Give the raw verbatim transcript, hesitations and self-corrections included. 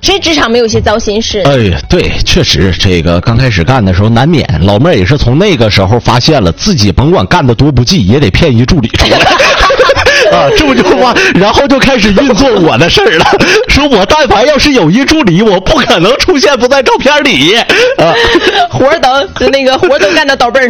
谁职场没有些糟心事？ 哎呀，对，确实，这个刚开始干的时候难免，老妹儿也是从那个时候发现了自己甭管干的多不济，也得骗一助理出来。啊，这不就完，然后就开始运作我的事儿了。说我但凡要是有一助理，我不可能出现不在照片里。啊， 活儿等那个活儿都干到刀背儿。